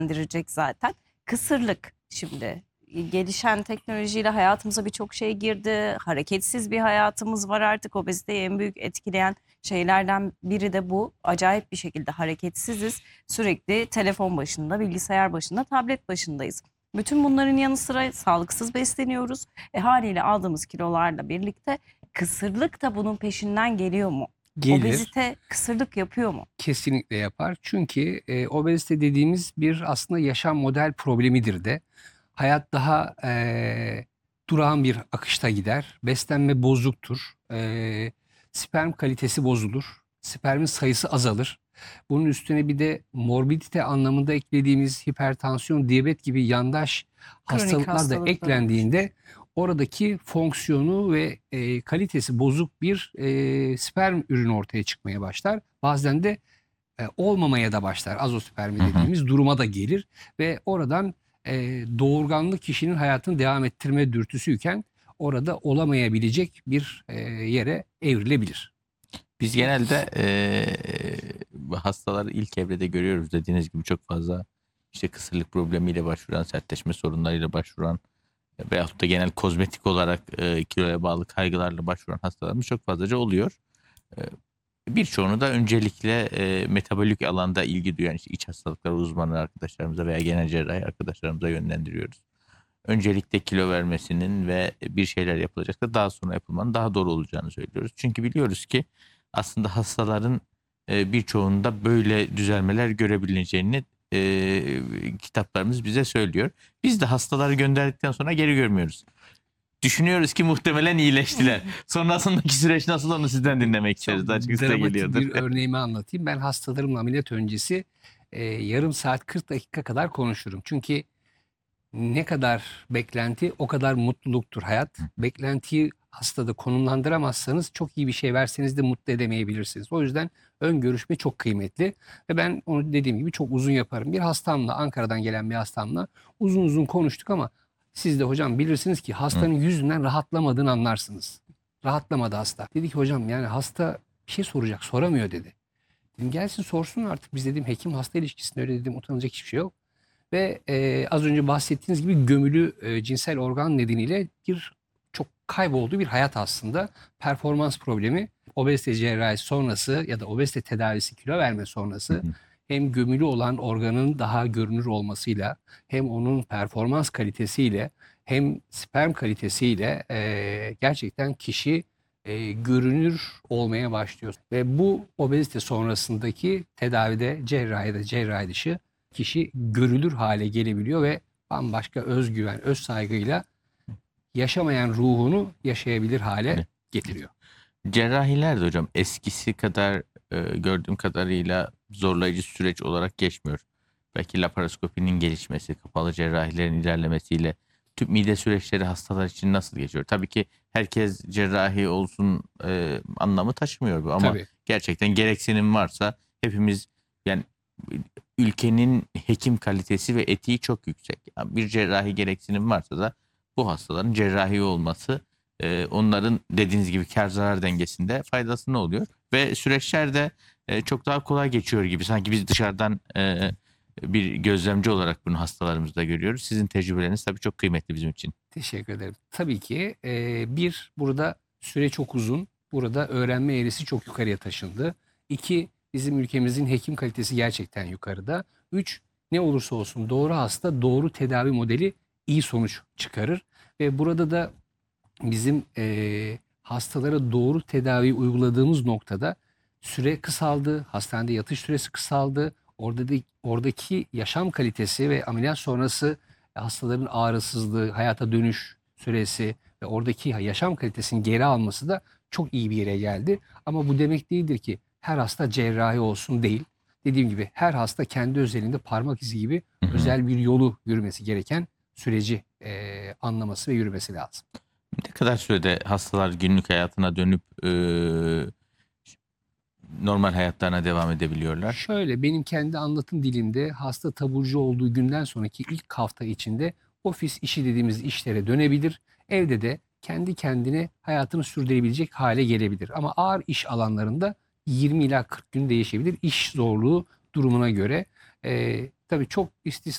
ilgilendirecek zaten. Kısırlık şimdi gelişen teknolojiyle hayatımıza birçok şey girdi. Hareketsiz bir hayatımız var artık. Obeziteyi en büyük etkileyen şeylerden biri de bu. Acayip bir şekilde hareketsiziz. Sürekli telefon başında, bilgisayar başında, tablet başındayız. Bütün bunların yanı sıra sağlıksız besleniyoruz. Haliyle aldığımız kilolarla birlikte kısırlık da bunun peşinden geliyor mu? Gelir. Obezite kısırlık yapıyor mu? Kesinlikle yapar. Çünkü obezite dediğimiz bir aslında yaşam model problemidir de. Hayat daha durağan bir akışta gider. Beslenme bozuktur. Sperm kalitesi bozulur. Spermin sayısı azalır. Bunun üstüne bir de morbidite anlamında eklediğimiz hipertansiyon, diyabet gibi yandaş Kronik hastalıklar da hastalıklar eklendiğinde oradaki fonksiyonu ve kalitesi bozuk bir sperm ürünü ortaya çıkmaya başlar. Bazen de olmamaya da başlar. Azospermi dediğimiz duruma da gelir ve oradan doğurganlı kişinin hayatını devam ettirme dürtüsüyken orada olamayabilecek bir yere evrilebilir. Biz genelde hastaları ilk evrede görüyoruz. Dediğiniz gibi çok fazla işte kısırlık problemiyle başvuran, sertleşme sorunlarıyla başvuran veyahut da genel kozmetik olarak kiloya bağlı kaygılarla başvuran hastalarımız çok fazlaca oluyor. E, Birçoğunu da öncelikle metabolik alanda ilgi duyan işte iç hastalıkları uzmanı arkadaşlarımıza veya genel cerrahi arkadaşlarımıza yönlendiriyoruz. Öncelikle kilo vermesinin ve bir şeyler yapılacaksa daha sonra yapılmanın daha doğru olacağını söylüyoruz. Çünkü biliyoruz ki aslında hastaların birçoğunda böyle düzelmeler görebileceğini kitaplarımız bize söylüyor. Biz de hastaları gönderdikten sonra geri görmüyoruz. Düşünüyoruz ki muhtemelen iyileştiler. Sonrasındaki süreç nasıl onu sizden dinlemek isteriz. Açık size Dramatik geliyordur. bir örneğimi anlatayım. Ben hastalarımla ameliyat öncesi yarım saat 40 dakika kadar konuşurum. Çünkü ne kadar beklenti o kadar mutluluktur hayat. Beklentiyi hastada konumlandıramazsanız çok iyi bir şey verseniz de mutlu edemeyebilirsiniz. O yüzden ön görüşme çok kıymetli. Ve ben onu dediğim gibi çok uzun yaparım. Bir hastamla, Ankara'dan gelen bir hastamla uzun uzun konuştuk ama siz de hocam bilirsiniz ki hastanın yüzünden rahatlamadığını anlarsınız. Rahatlamadı hasta. Dedi ki hocam yani hasta bir şey soracak, soramıyor dedi. Dedim gelsin sorsun artık, biz dedim hekim hasta ilişkisinde öyle dedim utanacak hiçbir şey yok. Ve az önce bahsettiğiniz gibi gömülü cinsel organ nedeniyle bir çok kaybolduğu bir hayat aslında. Performans problemi, obezite cerrahisi sonrası ya da obezite tedavisi, kilo verme sonrası hem gömülü olan organın daha görünür olmasıyla hem onun performans kalitesiyle hem sperm kalitesiyle gerçekten kişi görünür olmaya başlıyor. Ve bu obezite sonrasındaki tedavide, cerrahide, cerrahi dışı kişi görülür hale gelebiliyor ve bambaşka özgüven, öz saygıyla yaşamayan ruhunu yaşayabilir hale getiriyor. Cerrahiler de hocam eskisi kadar gördüğüm kadarıyla zorlayıcı süreç olarak geçmiyor. Belki laparoskopinin gelişmesi, kapalı cerrahilerin ilerlemesiyle tüp mide süreçleri hastalar için nasıl geçiyor? Tabii ki herkes cerrahi olsun anlamı taşımıyor bu ama Tabii. gerçekten gereksinim varsa hepimiz yani ülkenin hekim kalitesi ve etiği çok yüksek. Yani bir cerrahi gereksinim varsa da bu hastaların cerrahi olması onların dediğiniz gibi kar zarar dengesinde faydasını oluyor. Ve süreçler de çok daha kolay geçiyor gibi. Sanki biz dışarıdan bir gözlemci olarak bunu hastalarımızda görüyoruz. Sizin tecrübeleriniz tabii çok kıymetli bizim için. Teşekkür ederim. Tabii ki bir, burada süre çok uzun. Burada öğrenme eğrisi çok yukarıya taşındı. İki, bizim ülkemizin hekim kalitesi gerçekten yukarıda. Üç, ne olursa olsun doğru hasta doğru tedavi modeli iyi sonuç çıkarır. Ve burada da bizim hastalara doğru tedavi uyguladığımız noktada süre kısaldı, hastanede yatış süresi kısaldı. Oradaki yaşam kalitesi ve ameliyat sonrası hastaların ağrısızlığı, hayata dönüş süresi ve oradaki yaşam kalitesini geri alması da çok iyi bir yere geldi. Ama bu demek değildir ki her hasta cerrahi olsun değil. Dediğim gibi her hasta kendi özelinde parmak izi gibi özel bir yolu yürümesi gereken süreci anlaması ve yürümesi lazım. Ne kadar sürede hastalar günlük hayatına dönüp normal hayatlarına devam edebiliyorlar? Şöyle, benim kendi anlatım dilimde hasta taburcu olduğu günden sonraki ilk hafta içinde ofis işi dediğimiz işlere dönebilir. Evde de kendi kendine hayatını sürdürebilecek hale gelebilir. Ama ağır iş alanlarında 20 ila 40 gün değişebilir. İş zorluğu durumuna göre. Tabii çok istisna